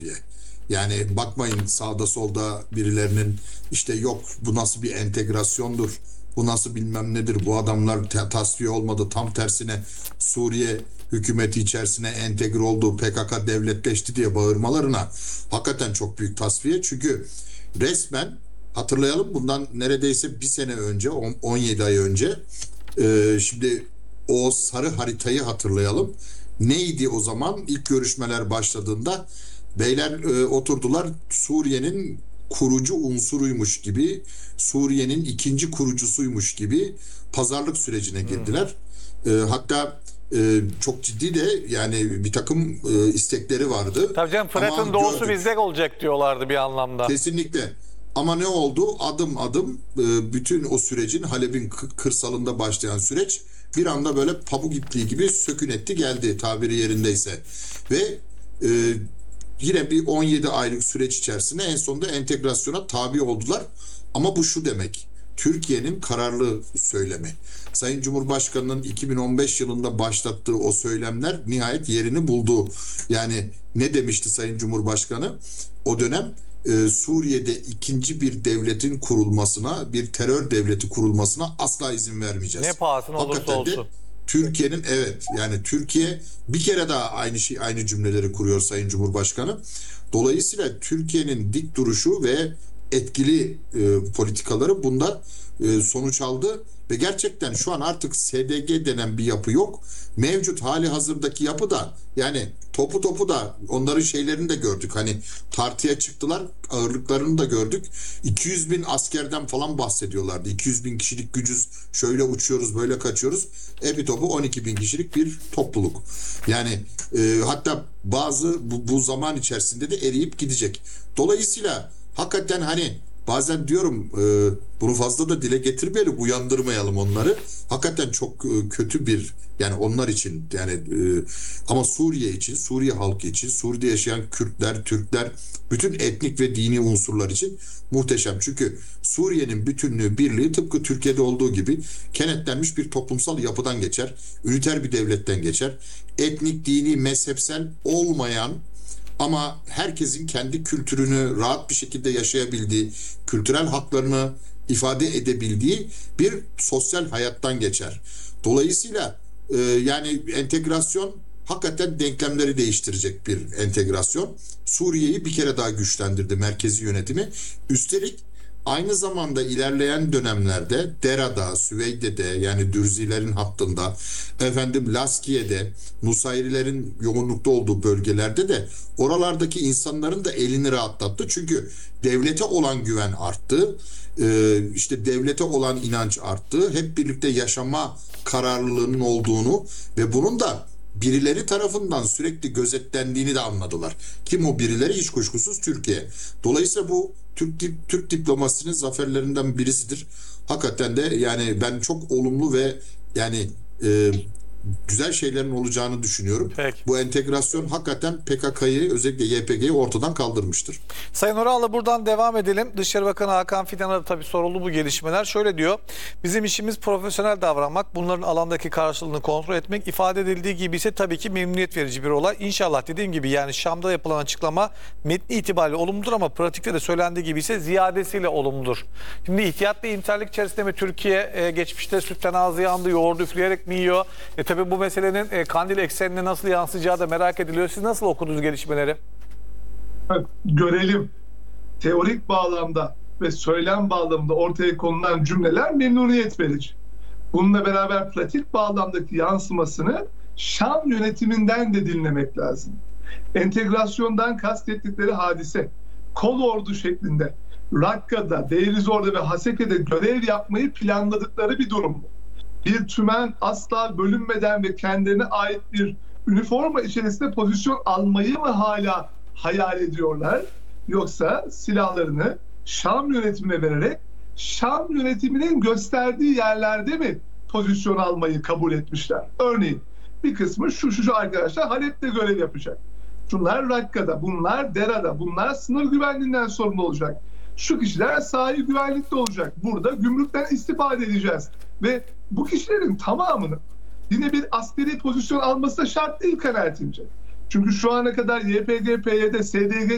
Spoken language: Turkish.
tasfiye. Yani bakmayın sağda solda birilerinin işte yok bu nasıl bir entegrasyondur, bu nasıl bilmem nedir, bu adamlar tasfiye olmadı, tam tersine Suriye hükümeti içerisine entegre oldu, PKK devletleşti diye bağırmalarına hakikaten çok büyük tasfiye. Çünkü resmen hatırlayalım, bundan neredeyse bir sene önce, 17 ay önce, şimdi o sarı haritayı hatırlayalım. Neydi o zaman ilk görüşmeler başladığında? Beyler oturdular, Suriye'nin kurucu unsuruymuş gibi, Suriye'nin ikinci kurucusuymuş gibi pazarlık sürecine girdiler. Hatta çok ciddi de yani bir takım istekleri vardı. Tabii canım, Ama Fırat'ın doğusu gördük. bizde olacak diyorlardı bir anlamda. Kesinlikle. Ama ne oldu? Adım adım bütün o sürecin, Halep'in kırsalında başlayan süreç bir anda böyle pamuk ipliği gibi sökün etti geldi, tabiri yerindeyse. Ve e, yine bir 17 aylık süreç içerisinde en sonunda entegrasyona tabi oldular. Ama bu şu demek: Türkiye'nin kararlı söylemi. Sayın Cumhurbaşkanı'nın 2015 yılında başlattığı o söylemler nihayet yerini buldu. Yani ne demişti Sayın Cumhurbaşkanı? O dönem Suriye'de ikinci bir devletin kurulmasına, bir terör devleti kurulmasına asla izin vermeyeceğiz. Ne pahasına olursa Hakikaten de olsun. Türkiye'nin, evet, yani Türkiye bir kere daha aynı cümleleri kuruyor Sayın Cumhurbaşkanı. Dolayısıyla Türkiye'nin dik duruşu ve etkili politikaları bunda sonuç aldı ve gerçekten şu an artık SDG denen bir yapı yok. Mevcut hali hazırdaki yapı da, yani topu da, onların şeylerini de gördük. Hani tartıya çıktılar, ağırlıklarını da gördük. 200 bin askerden falan bahsediyorlardı. 200 bin kişilik gücüz, şöyle uçuyoruz, böyle kaçıyoruz. Bir topu 12 bin kişilik bir topluluk. Yani hatta bazı bu zaman içerisinde de eriyip gidecek. Dolayısıyla hakikaten hani bazen diyorum bunu fazla da dile getirmeyelim, uyandırmayalım onları. Hakikaten çok kötü bir, yani onlar için, yani ama Suriye için, Suriye halkı için, Suriye'de yaşayan Kürtler, Türkler, bütün etnik ve dini unsurlar için muhteşem. Çünkü Suriye'nin bütünlüğü, birliği tıpkı Türkiye'de olduğu gibi kenetlenmiş bir toplumsal yapıdan geçer. Üniter bir devletten geçer. Etnik, dini, mezhepsel olmayan ama herkesin kendi kültürünü rahat bir şekilde yaşayabildiği, kültürel haklarını ifade edebildiği bir sosyal hayattan geçer. Dolayısıyla yani entegrasyon hakikaten denklemleri değiştirecek bir entegrasyon. Suriye'yi bir kere daha güçlendirdi merkezi yönetimi. Üstelik aynı zamanda ilerleyen dönemlerde Dera'da, Süveyde'de, yani Dürzilerin hattında, Laskiye'de, Nusayrilerin yoğunlukta olduğu bölgelerde de oralardaki insanların da elini rahatlattı. Çünkü devlete olan güven arttı. İşte devlete olan inanç arttı. Hep birlikte yaşama kararlılığının olduğunu ve bunun da birileri tarafından sürekli gözetlendiğini de anladılar. Kim o birileri? Hiç kuşkusuz Türkiye. Dolayısıyla bu Türk diplomasisinin zaferlerinden birisidir. Hakikaten de yani ben çok olumlu ve yani güzel şeylerin olacağını düşünüyorum. Peki. Bu entegrasyon hakikaten PKK'yı, özellikle YPG'yi ortadan kaldırmıştır. Sayın Oral'la buradan devam edelim. Dışişleri Bakanı Hakan Fidan'a da tabii soruldu bu gelişmeler. Şöyle diyor: bizim işimiz profesyonel davranmak, bunların alandaki karşılığını kontrol etmek. İfade edildiği gibi ise tabii ki memnuniyet verici bir olay. İnşallah, dediğim gibi, yani Şam'da yapılan açıklama metni itibariyle olumludur ama pratikte de söylendiği gibi ise ziyadesiyle olumludur. Şimdi ihtiyatlı iyimserlik içerisinde mi Türkiye geçmişte sütten ağzı yandı, yoğurdu üfleyerek mi yiyor? Tabii bu meselenin Kandil eksenine nasıl yansıyacağı da merak ediliyor. Siz nasıl okudunuz gelişmeleri? Görelim. Teorik bağlamda ve söylem bağlamında ortaya konulan cümleler memnuniyet verici. Bununla beraber pratik bağlamdaki yansımasını Şam yönetiminden de dinlemek lazım. Entegrasyondan kastettikleri hadise, kol ordu şeklinde Rakka'da, Deir ez-Zor'da ve Haseke'de görev yapmayı planladıkları bir durum bu. Bir tümen asla bölünmeden ve kendine ait bir üniforma içerisinde pozisyon almayı mı hala hayal ediyorlar? Yoksa silahlarını Şam yönetimine vererek Şam yönetiminin gösterdiği yerlerde mi pozisyon almayı kabul etmişler? Örneğin bir kısmı şu arkadaşlar Halep'te görev yapacak. Şunlar Rakka'da, bunlar Dera'da, bunlar sınır güvenliğinden sorumlu olacak. Şu kişiler sahil güvenlikte olacak. Burada gümrükten istifade edeceğiz. Ve bu kişilerin tamamını yine bir askeri pozisyon alması da şart değil kanaatimce. Çünkü şu ana kadar YPG, PYD, SDG